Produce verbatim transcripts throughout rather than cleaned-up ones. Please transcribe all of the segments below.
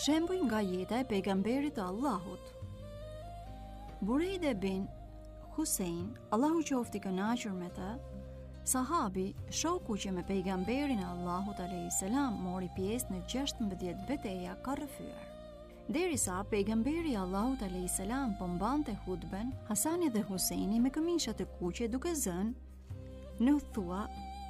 Shembull nga jeta e pejgamberit të Allahut. Burejde bin Husein, Allahu qofti kënaqur me të, sahabi, shoku që me pejgamberin e Allahut alayhis salam mori pjesë në gjashtëmbëdhjetë betejë ka rrëfyer. Derisa pejgamberi i Allahut alayhis salam po mbante hutben, Hasani dhe Huseini me këmisha të kuqe duke zënë në thua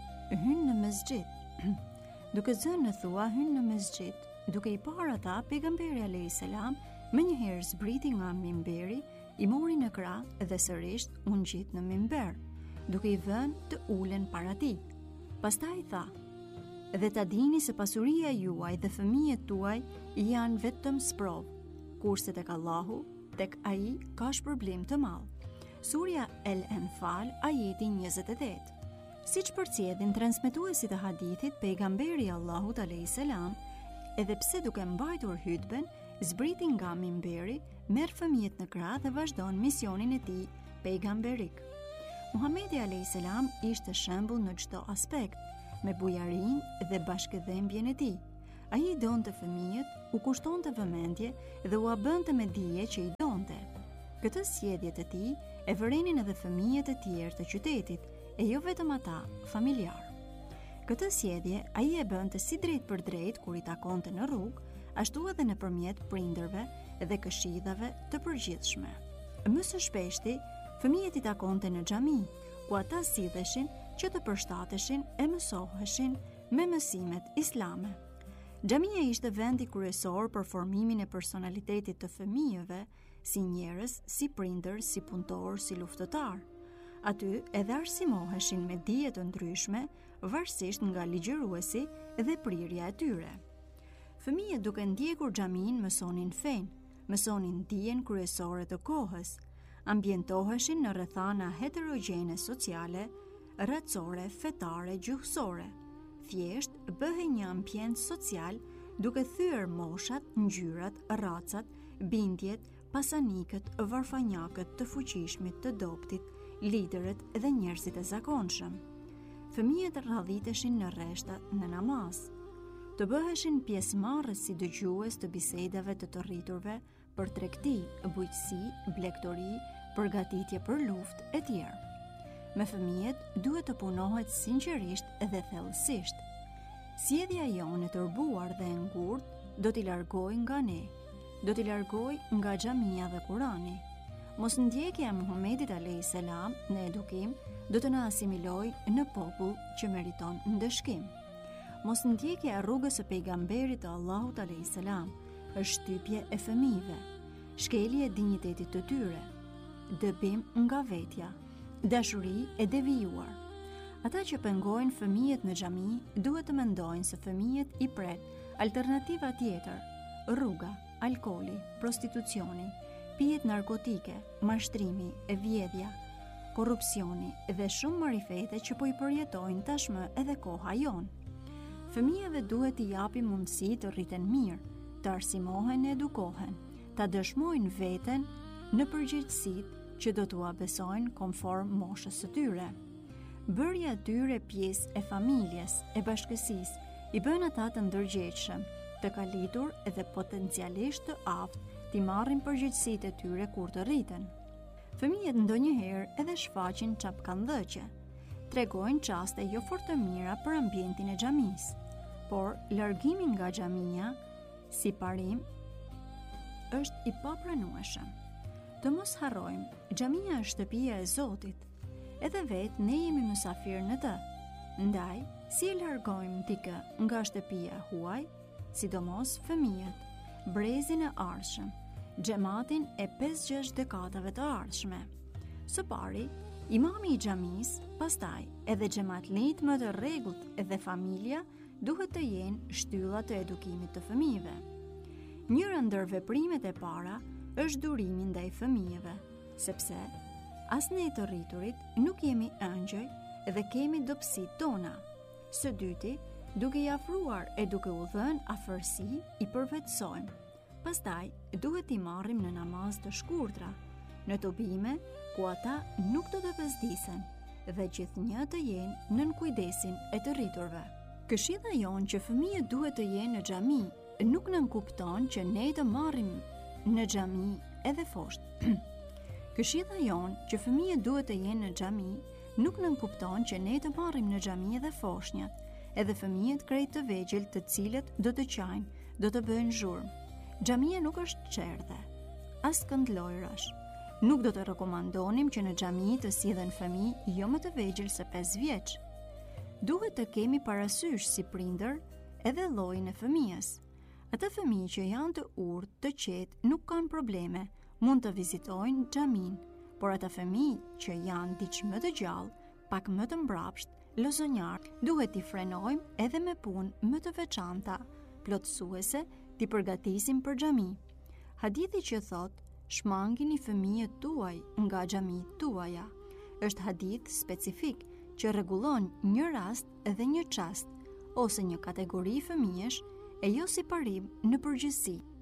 hyn në mesxhit. duke zënë në thua hyn në mesxhit, duke i parë ata pejgamberi alayhis salam menjëherë zbriti nga minberi, i mori në krah dhe sërish u ngjit në minber, duke i vënë të ulen para tij. Pastaj tha: "Dhe ta dini se pasuria juaj dhe fëmijët tuaj janë vetëm sprov, kurse tek Allahu, tek ai ka shpërblim të madh." Surja El Enfal, ajeti njëzet e tetë. Siç përcjellim transmetuesit e hadithit, pejgamberi i Allahut alayhis salam, edhe pse duke mbajtur hutben, zbriti nga minberi, merr fëmijët në krah dhe vazhdon misionin e tij pejgamberik. Muhamedi alayhis salam ishte shembull në çdo aspekt, me bujarinë dhe bashkëdhëmbjen e tij. Ai i donte fëmijët, u kushtonte vëmendje dhe u bënte me dije që i donte. Këtë sjellje të tij e vërenin edhe fëmijët e tjerë të qytetit, e jo vetëm ata familjar. Këtë sjellje ai e bënte si drejt për drejt kur i takonte në rrugë, ashtu edhe nëpërmjet prindërve dhe këshillave të përgjithshme. Më së shpeshti, fëmijët i takonte në xhami, ku ata sidheshin që të përshtateshin e mësoheshin me mësimet islame. Xhamia ishte vendi kryesor për formimin e personalitetit të fëmijëve, si njerëz, si prindër, si punëtor, si luftëtar. Aty edhe arsimoheshin me dije të ndryshme, varësisht nga ligjëruesi dhe prirja e tyre. Fëmijët duke ndjekur xhamin mësonin fen, mësonin dijen kryesore të kohës, ambientoheshin në rrethana heterogjene sociale, racore, fetare, gjuhësore. Thjesht bëhej një ambient social duke thyer moshat, ngjyrat, racat, bindjet, pasanikët, varfanjakët të fuqishmit, të doptit, liderët dhe njerëzit e zakonshëm. Fëmijët radhiteshin në rreshta në namaz, të bëheshin pjesëmarrës si dëgjues të bisedave të të rriturve për tregti, bujqësi, blegtori, përgatitje për luftë e tjerë. Me fëmijët duhet të punohet sinqerisht dhe thellësisht. Sjellja jonë e turbuar dhe e ngurtë do t'i largoj nga ne, do t'i largoj nga xhamia dhe Kurani. Mos ndjekja e Muhamedit alayhis salam në edukim do të na asimiloj në popull që meriton ndëshkim. Mos ndjekja e rrugës së pejgamberit të Allahut alayhis salam është shtypje e fëmijëve, shkelje e dinjitetit të tyre, dëbim nga vetja, dashuri e devijuar. Ata që pengojnë fëmijët në xhami duhet të mendojnë se fëmijët i pret alternativa tjetër: rruga, alkooli, prostitucioni, pijet narkotike, mashtrimi, e vjedhja, korrupsioni dhe shumë marifete që po i përjetojnë tashmë edhe koha jonë. Fëmijëve duhet i japim mundësi të rriten mirë, të arsimohen e edukohen, ta dëshmojnë veten në përgjegjësitë që do t'ua besojnë konform moshës së tyre. Bërja e tyre pjesë e familjes, e bashkësisë, i bën ata të ndërgjegjshëm, të kalitur dhe potencialisht të aftë t'i marrin përgjegjësitë e tyre kur të rriten. Fëmijët ndonjëherë edhe shfaqin çapkandhëqe, tregojnë çaste jo fort të mira për ambientin e xhamisë, por largimi nga xhamia si parim është i papranueshëm. Të mos harrojmë, xhamia është shtëpia e Zotit, edhe vetë ne jemi mysafir në të. Ndaj, si e largojmë dikë nga shtëpia huaj, sidomos fëmijët, brezin e ardhshëm, xhamatin e pesë gjashtë dekadave të ardhshme. Së pari, imami i xhamis, pastaj edhe xhamatlit më të rregullt dhe familja duhet të jenë shtylla të edukimit të fëmijëve. Njëra ndër veprimet e para është durimi ndaj fëmijëve, sepse as ne të rriturit nuk jemi ëngjëj dhe kemi dobësitë tona. Së dyti, duke i afruar e duke u dhënë afërsi, i përvetësojmë. Pastaj, duhet i marrim në namaz të shkurtra, në tobime ku ata nuk do të vëzdisen dhe gjithnjë të jenë nën kujdesin e të rriturve. Këshilla jonë që fëmijët duhet të jenë në xhami nuk nënkupton që ne të marrim në xhami edhe fosht. Këshilla jonë që fëmijët duhet të jenë në xhami nuk nënkupton që ne të marrim në xhami edhe foshnjat, edhe fëmijët krejt të vegjël të cilët do të qajnë, do të bëjnë zhurmë. Xhamia nuk është çerdhe, as këndlojrash. Nuk do të rekomandonim që në xhami të sillen fëmijë jo më të vegjël se pesë vjeç. Duhet të kemi parasysh si prindër edhe llojin e fëmijës. Ata fëmijë që janë të urtë, të qetë, nuk kanë probleme, mund të vizitojnë xhamin, por ata fëmijë që janë diç më të gjallë, pak më të mbrapsht, lozonjar, duhet t'i frenojmë edhe me punë më të veçanta, plotësuese, t'i përgatisim për xhami. Hadithi që thot, shmangini fëmijët tuaj nga xhamit tuaja, është hadith specifik që rregullon një rast edhe një çast, ose një kategori fëmijësh, e jo si parim në përgjithësi.